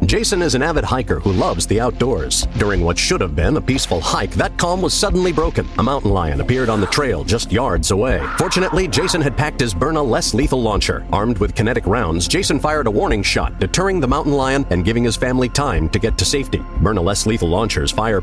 Jason is an avid hiker who loves the outdoors. During what should have been a peaceful hike, that calm was suddenly broken. A mountain lion appeared on the trail just yards away. Fortunately, Jason had packed his Byrna less lethal launcher. Armed with kinetic rounds, Jason fired a warning shot, deterring the mountain lion and giving his family time to get to safety. Byrna less lethal launchers fire